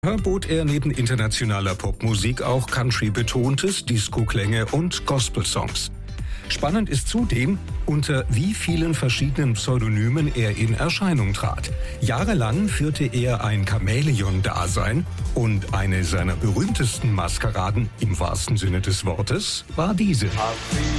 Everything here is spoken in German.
Bot er neben internationaler Popmusik auch Country-betontes, Disco-Klänge und Gospel-Songs. Spannend ist zudem, unter wie vielen verschiedenen Pseudonymen er in Erscheinung trat. Jahrelang führte er ein Chamäleon-Dasein und eine seiner berühmtesten Maskeraden, im wahrsten Sinne des Wortes, war diese.